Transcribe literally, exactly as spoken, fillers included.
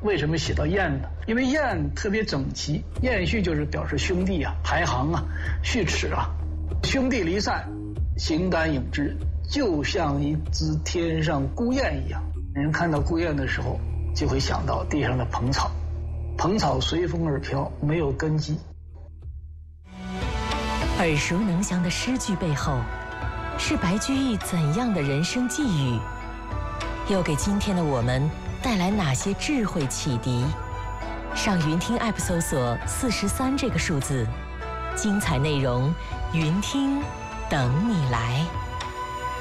为什么写到雁呢？因为雁特别整齐，雁序就是表示兄弟啊、排行啊、序齿啊。兄弟离散，形单影只，就像一只天上孤雁一样。人看到孤雁的时候，就会想到地上的蓬草，蓬草随风而飘，没有根基。 耳熟能详的诗句背后，是白居易怎样的人生际遇？又给今天的我们带来哪些智慧启迪？上云听 App 搜索四十三这个数字，精彩内容，云听等你来。